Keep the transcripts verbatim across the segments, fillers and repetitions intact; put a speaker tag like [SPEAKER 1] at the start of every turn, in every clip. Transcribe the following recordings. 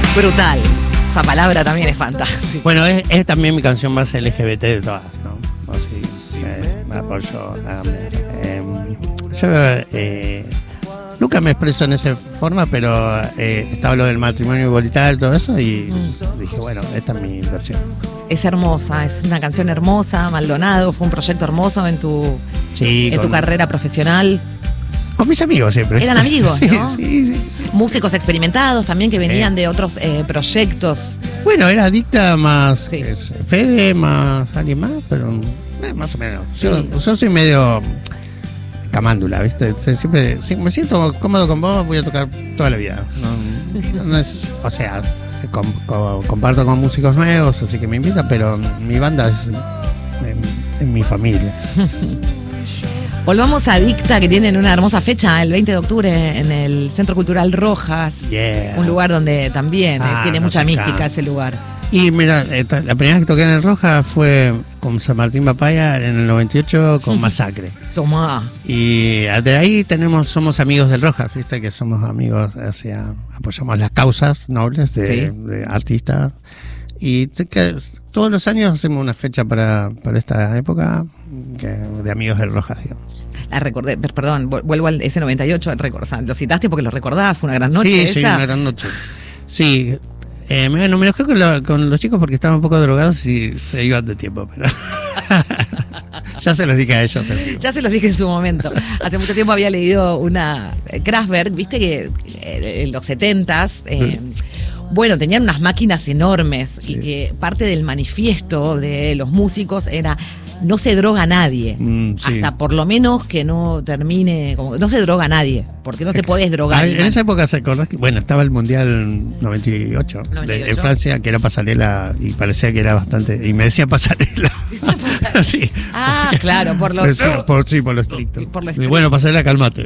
[SPEAKER 1] Brutal. Esa palabra también es fantástica.
[SPEAKER 2] Bueno, es, es también mi canción más L G B T de todas, ¿no? Así, eh, me apoyo. Eh, yo eh, nunca me expreso en esa forma, pero eh, estaba lo del matrimonio igualitario y todo eso, y mm. dije, bueno, esta es mi versión.
[SPEAKER 1] Es hermosa, es una canción hermosa. Maldonado fue un proyecto hermoso en tu,
[SPEAKER 2] sí,
[SPEAKER 1] en
[SPEAKER 2] con,
[SPEAKER 1] tu carrera profesional.
[SPEAKER 2] Con mis amigos siempre.
[SPEAKER 1] Eran amigos,
[SPEAKER 2] sí,
[SPEAKER 1] ¿no?
[SPEAKER 2] Sí, sí, sí.
[SPEAKER 1] Músicos experimentados también que venían eh. de otros eh, proyectos.
[SPEAKER 2] Bueno, era Adicta más
[SPEAKER 1] sí.
[SPEAKER 2] es, Fede más alguien más, pero eh, más o menos. Sí. Yo, yo soy medio camándula, ¿viste? Siempre, siempre me siento cómodo con vos, voy a tocar toda la vida. No, no es, o sea, com, com, comparto con músicos nuevos, así que me invitan, pero mi banda es, es, es mi familia.
[SPEAKER 1] Volvamos a Adicta, que tienen una hermosa fecha el veinte de octubre en el Centro Cultural Rojas.
[SPEAKER 2] Yeah.
[SPEAKER 1] Un lugar donde también ah, eh, tiene no mucha mística encanta. Ese lugar.
[SPEAKER 2] Y mira, la primera vez que toqué en el Rojas fue con San Martín Papaya en el noventa y ocho con Masacre.
[SPEAKER 1] Tomá.
[SPEAKER 2] Y de ahí tenemos, somos amigos del Rojas, viste que somos amigos, o sea, apoyamos las causas nobles de, ¿sí? de artistas. Y que todos los años hacemos una fecha para, para esta época que, de amigos del Rojas, digamos.
[SPEAKER 1] La recordé, perdón, vuelvo al ese noventa y ocho, lo citaste porque lo recordabas, fue una gran noche.
[SPEAKER 2] Sí,
[SPEAKER 1] esa.
[SPEAKER 2] sí, una gran noche. Sí, eh, me, no me enojé con, lo, con los chicos porque estaban un poco drogados y se iban de tiempo, pero ya se los dije a ellos.
[SPEAKER 1] Ya se los dije en su momento. Hace mucho tiempo había leído una Kraftwerk, viste que eh, en los setentas... Eh, bueno, tenían unas máquinas enormes sí. y que parte del manifiesto de los músicos era no se droga a nadie, mm, sí. hasta por lo menos que no termine, como no se droga a nadie, porque no te podés drogar.
[SPEAKER 2] En esa época, ¿se acordás que bueno, estaba el Mundial noventa y ocho, noventa y ocho. De, en Francia, que era pasarela y parecía que era bastante, y me decía pasarela. sí.
[SPEAKER 1] Ah, claro, por lo
[SPEAKER 2] sí, por, sí, por lo estricto. Por lo estricto. Y bueno, pasarela, cálmate.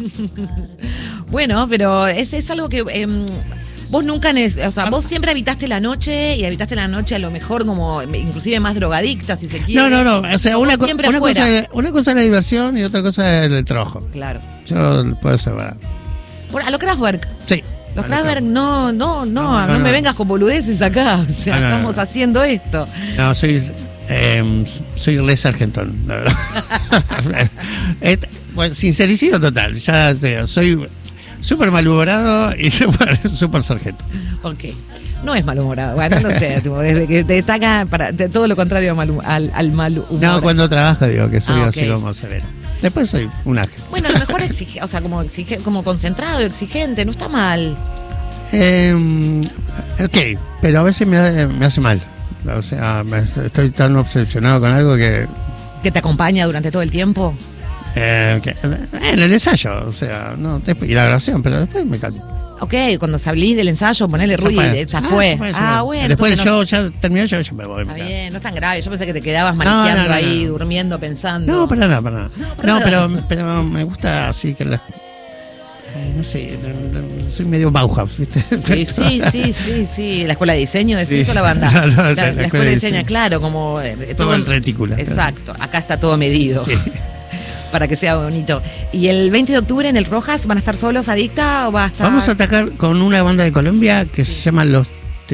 [SPEAKER 1] Bueno, pero es, es algo que... Eh, Vos nunca, o sea, vos siempre habitaste la noche y habitaste la noche a lo mejor como inclusive más drogadicta, si se quiere.
[SPEAKER 2] No, no, no, o sea, una, co- una, cosa, una cosa es la diversión y otra cosa es el trabajo.
[SPEAKER 1] Claro.
[SPEAKER 2] Yo puedo separar.
[SPEAKER 1] Bueno, a lo Kraftwerk.
[SPEAKER 2] Sí.
[SPEAKER 1] Los Kraftwerk, no, no, no, no, no, no me no. vengas con boludeces acá, o sea, no, no, estamos no, no. haciendo esto.
[SPEAKER 2] No, soy, eh, soy re sargentón, la verdad. este, bueno, sincericidio total, ya soy... súper malhumorado y súper super sargento.
[SPEAKER 1] Ok. No es malhumorado. Bueno, no sé. Desde que destaca para de todo lo contrario mal, al, al mal humor.
[SPEAKER 2] No, cuando trabajo digo que soy ah, okay. así como severo. Después soy un ángel.
[SPEAKER 1] Bueno, a lo mejor exige, o sea, como exige, como concentrado, exigente, no está mal.
[SPEAKER 2] Eh, ok, pero a veces me, me hace mal. O sea, me, estoy tan obsesionado con algo que...
[SPEAKER 1] ¿Que te acompaña durante todo el tiempo?
[SPEAKER 2] Eh, que, en el ensayo, o sea, no, y la grabación, pero después me calmo.
[SPEAKER 1] Ok, cuando salís del ensayo, ponele Rudy, ya, ya fue. Ah, fue. ah bueno.
[SPEAKER 2] Después del
[SPEAKER 1] show
[SPEAKER 2] no... ya terminó el show, ya me voy.
[SPEAKER 1] Está bien, no es tan grave. Yo pensé que te quedabas manejando no, no, no, ahí, no. durmiendo, pensando.
[SPEAKER 2] No, para nada, para nada. No, para no nada. Pero, pero me gusta así que las... No sé, soy medio Bauhaus, ¿viste?
[SPEAKER 1] Sí, sí, sí, sí, sí. La escuela de diseño, ¿es sí. eso la banda? No, no, la, la, la, la escuela de diseño, diseño, claro, como... Eh,
[SPEAKER 2] todo, todo en retícula.
[SPEAKER 1] Exacto, acá está todo medido.
[SPEAKER 2] Sí.
[SPEAKER 1] Para que sea bonito. ¿Y el veinte de octubre en el Rojas van a estar solos Adicta o va a estar...?
[SPEAKER 2] Vamos a atacar con una banda de Colombia que se llama Los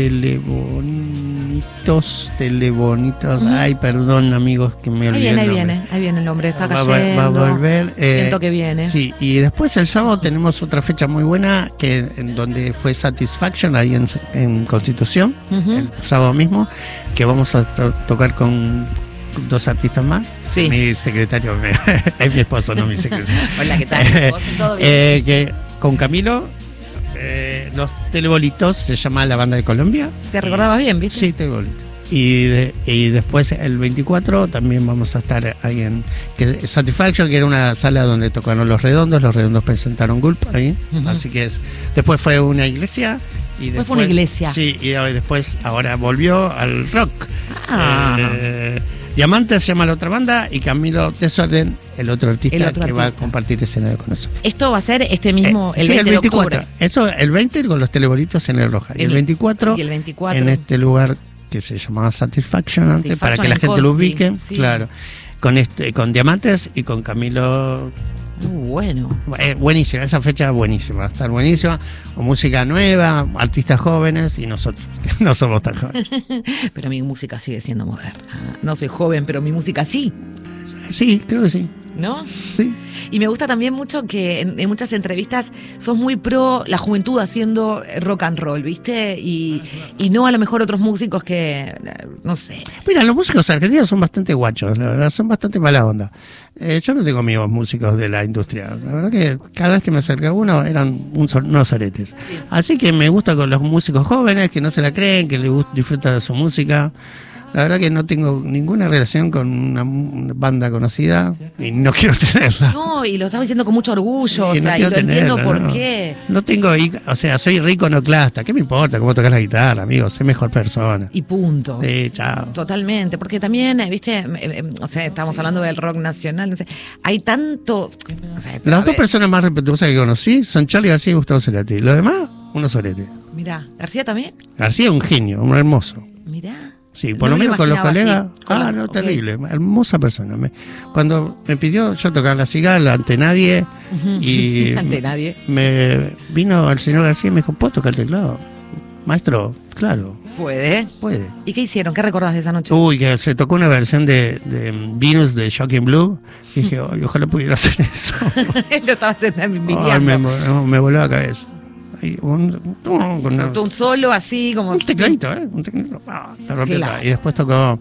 [SPEAKER 2] Telebonitos, Telebonitos. Uh-huh. Ay, perdón, amigos, que me olvidé.
[SPEAKER 1] Ahí viene, ahí viene, ahí viene el nombre, está cayendo.
[SPEAKER 2] Va, va a volver. Eh,
[SPEAKER 1] Siento que viene.
[SPEAKER 2] Sí, y después el sábado tenemos otra fecha muy buena, que en donde fue Satisfaction, ahí en, en Constitución, uh-huh. el sábado mismo, que vamos a to- tocar con... dos artistas más.
[SPEAKER 1] Sí.
[SPEAKER 2] Mi secretario me, es mi esposo, no mi secretario.
[SPEAKER 1] Hola, ¿qué tal? ¿Todo bien?
[SPEAKER 2] Eh, que con Camilo, eh, los Telebolitos se llama la banda de Colombia.
[SPEAKER 1] Te recordabas bien, ¿viste?
[SPEAKER 2] Sí, Telebolitos. Y, de, y después el veinticuatro también vamos a estar ahí en que Satisfaction, que era una sala donde tocaron Los Redondos. Los Redondos presentaron Gulp ahí. Uh-huh. Así que es, después fue una iglesia. Y después
[SPEAKER 1] fue una iglesia.
[SPEAKER 2] Sí, y después ahora volvió al rock.
[SPEAKER 1] Ah.
[SPEAKER 2] Eh, Diamantes se llama la otra banda y Camilo Desorden, el otro artista el otro que artista. va a compartir escenario con nosotros.
[SPEAKER 1] Esto va a ser este mismo,
[SPEAKER 2] eh,
[SPEAKER 1] el
[SPEAKER 2] sí,
[SPEAKER 1] veinte
[SPEAKER 2] el veinticuatro.
[SPEAKER 1] De octubre.
[SPEAKER 2] Eso, el veinte con los Telebolitos en el Roja. Y el, veinticuatro,
[SPEAKER 1] y el veinticuatro
[SPEAKER 2] en este lugar que se llamaba Satisfaction antes, Satisfaction para que la gente Costi. Lo ubique. Sí. Claro. Con este, con Diamantes y con Camilo
[SPEAKER 1] Muy bueno.
[SPEAKER 2] Eh, buenísima, esa fecha es buenísima, va a estar buenísima. O música nueva, artistas jóvenes y nosotros, que no somos tan jóvenes.
[SPEAKER 1] Pero mi música sigue siendo moderna. No soy joven, pero mi música sí.
[SPEAKER 2] Sí, creo que sí.
[SPEAKER 1] ¿No?
[SPEAKER 2] Sí.
[SPEAKER 1] Y me gusta también mucho que en, en muchas entrevistas sos muy pro la juventud haciendo rock and roll, ¿viste? Y, y no a lo mejor otros músicos que, no sé.
[SPEAKER 2] Mira, los músicos argentinos son bastante guachos, la verdad, son bastante mala onda. Eh, yo no tengo amigos músicos de la industria. La verdad que cada vez que me acerca uno eran un, unos soretes. Sí. Así que me gusta con los músicos jóvenes que no se la creen, que les gusta, disfrutan de su música. La verdad que no tengo ninguna relación con una, una banda conocida y no quiero tenerla.
[SPEAKER 1] No, y lo estaba diciendo con mucho orgullo, sí, o sea,
[SPEAKER 2] no
[SPEAKER 1] y lo
[SPEAKER 2] tenerla,
[SPEAKER 1] entiendo por
[SPEAKER 2] no.
[SPEAKER 1] qué.
[SPEAKER 2] No tengo, o sea, soy rico iconoclasta. ¿Qué me importa cómo tocas la guitarra, amigo? Soy mejor persona.
[SPEAKER 1] Y punto.
[SPEAKER 2] Sí, chao.
[SPEAKER 1] Totalmente, porque también, viste, o sea, estamos hablando del rock nacional, no sé, hay tanto... O sea,
[SPEAKER 2] Las dos personas más respetuosas que conocí son Charly García y Gustavo Cerati. Los demás, unos soretes.
[SPEAKER 1] Mirá, ¿García también?
[SPEAKER 2] García es un genio, un hermoso.
[SPEAKER 1] Mirá.
[SPEAKER 2] Sí, por
[SPEAKER 1] no
[SPEAKER 2] lo menos con los colegas.
[SPEAKER 1] Así.
[SPEAKER 2] Ah, no, okay. Terrible. Hermosa persona. Me, cuando me pidió yo tocar la cigala ante nadie. Y
[SPEAKER 1] ante nadie.
[SPEAKER 2] Me vino el señor García y me dijo: ¿puedo tocar el teclado? Maestro, claro.
[SPEAKER 1] ¿Puede?
[SPEAKER 2] Puede.
[SPEAKER 1] ¿Y qué hicieron? ¿Qué recordás de esa noche?
[SPEAKER 2] Uy, que se tocó una versión de, de Venus de Shocking Blue. Y dije: oh, ojalá pudiera hacer eso.
[SPEAKER 1] Lo estaba envidiando.
[SPEAKER 2] Ay, me, me voló la cabeza. Un, un,
[SPEAKER 1] una, un solo así como
[SPEAKER 2] un tecladito, ¿eh? Un tecladito. Ah, la rompió claro. Y después tocó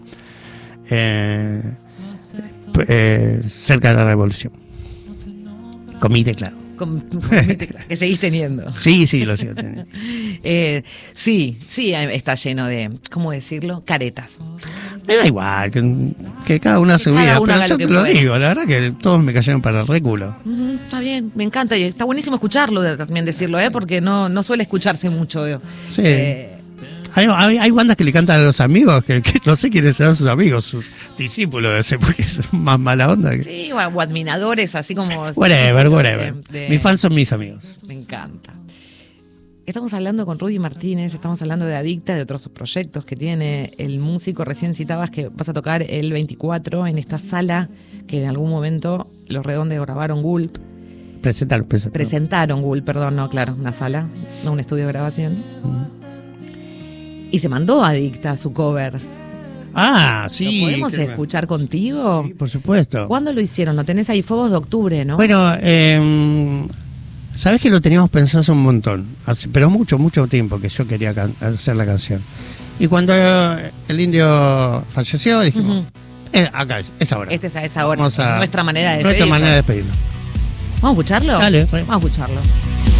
[SPEAKER 2] eh, eh, Cerca de la Revolución con mi teclado.
[SPEAKER 1] Con, con mi teclado que seguís teniendo.
[SPEAKER 2] Sí, sí, lo sigo teniendo.
[SPEAKER 1] eh, sí, sí, está lleno de, ¿cómo decirlo? Caretas.
[SPEAKER 2] Me da igual, que, que cada una hace su vida, pero yo te lo puede. digo, la verdad que todos me cayeron para el réculo.
[SPEAKER 1] Uh-huh, está bien, me encanta, y está buenísimo escucharlo, también decirlo, ¿eh? Porque no, no suele escucharse mucho. Yo.
[SPEAKER 2] Sí. Eh, hay, hay, hay bandas que le cantan a los amigos, que, que no sé quiénes serán sus amigos, sus discípulos, ese, porque es más mala onda. Que...
[SPEAKER 1] Sí, o, o admiradores, así como...
[SPEAKER 2] Whatever, whatever. De, de... Mis fans son mis amigos.
[SPEAKER 1] Me encanta. Estamos hablando con Rudy Martínez, estamos hablando de Adicta, de otros proyectos que tiene el músico. Recién citabas que vas a tocar el veinticuatro en esta sala que en algún momento Los Redondos grabaron Gulp.
[SPEAKER 2] Presentaron, presentaron.
[SPEAKER 1] Presentaron Gulp, perdón, no, claro, una sala, no un estudio de grabación. Uh-huh. Y se mandó Adicta su cover.
[SPEAKER 2] Ah, sí.
[SPEAKER 1] ¿Lo podemos escuchar contigo?
[SPEAKER 2] Sí, por supuesto.
[SPEAKER 1] ¿Cuándo lo hicieron? Lo tenés ahí, Fuegos de Octubre, ¿no?
[SPEAKER 2] Bueno, eh... sabés que lo teníamos pensado hace un montón, hace, pero mucho, mucho tiempo que yo quería can- hacer la canción. Y cuando el indio falleció, dijimos, uh-huh. eh, acá es, es ahora.
[SPEAKER 1] Esta es a esa hora, a, nuestra manera de
[SPEAKER 2] nuestra
[SPEAKER 1] despedirlo.
[SPEAKER 2] manera de despedirlo.
[SPEAKER 1] ¿Vamos a escucharlo?
[SPEAKER 2] Dale,
[SPEAKER 1] vamos a escucharlo.